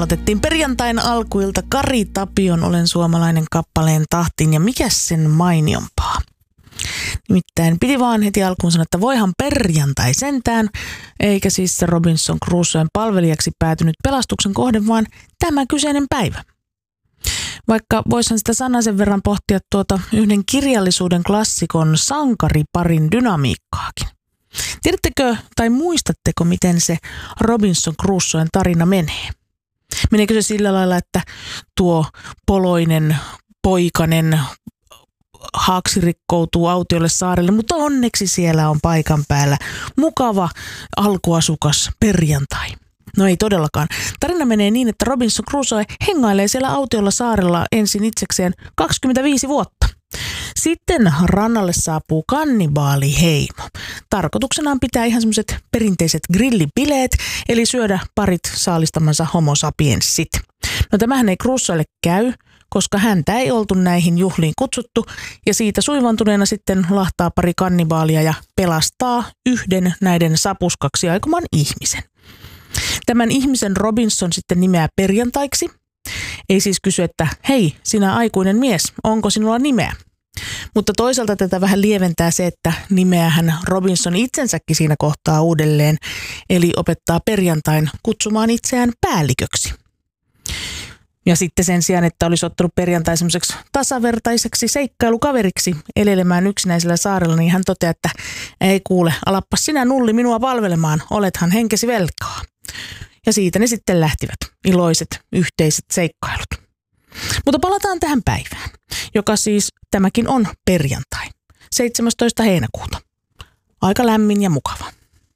aloitettiin perjantain alkuilta Kari Tapion Olen suomalainen kappaleen tahtiin ja mikäs sen mainiompaa. Nimittäin piti vaan heti alkuun sanoa, että voihan perjantai sentään, eikä siis se Robinson Crusoen palvelijaksi päätynyt pelastuksen kohde, vaan tämä kyseinen päivä. Vaikka voisin sitä sanasen verran pohtia yhden kirjallisuuden klassikon sankariparin dynamiikkaakin. Tiedättekö tai muistatteko, miten se Robinson Crusoen tarina menee? Meneekö se sillä lailla, että tuo poloinen poikanen haaksi rikkoutuu autiolle saarelle, mutta onneksi siellä on paikan päällä mukava alkuasukas perjantai. No ei todellakaan. Tarina menee niin, että Robinson Crusoe hengailee siellä autiolla saarella ensin itsekseen 25 vuotta. Sitten rannalle saapuu kannibaaliheimo. Tarkoituksenaan pitää ihan semmoiset perinteiset grillibileet, eli syödä parit saalistamansa homo sapiensit. No tämähän ei Crusoelle käy, koska häntä ei oltu näihin juhliin kutsuttu, ja siitä suivantuneena sitten lahtaa pari kannibaalia ja pelastaa yhden näiden sapuskaksi aikoman ihmisen. Tämän ihmisen Robinson sitten nimeää perjantaiksi. Ei siis kysy, että hei, sinä aikuinen mies, onko sinulla nimeä? Mutta toisaalta tätä vähän lieventää se, että nimeähän Robinson itsensäkin siinä kohtaa uudelleen, eli opettaa perjantain kutsumaan itseään päälliköksi. Ja sitten sen sijaan, että olisi ottanut perjantai semmoiseksi tasavertaiseksi seikkailukaveriksi elelemään yksinäisellä saarella, niin hän toteaa, että ei kuule, alappas sinä Nulli minua palvelemaan, olethan henkesi velkaa. Ja siitä ne sitten lähtivät, iloiset yhteiset seikkailut. Mutta palataan tähän päivään, joka siis tämäkin on perjantai, 17. heinäkuuta. Aika lämmin ja mukava.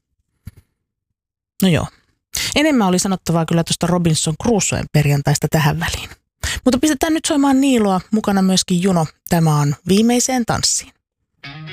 No joo. Enemmän oli sanottavaa kyllä tuosta Robinson Crusoen perjantaista tähän väliin. Mutta pistetään nyt soimaan Niiloa, mukana myöskin Juno. Tämä on Viimeiseen tanssiin.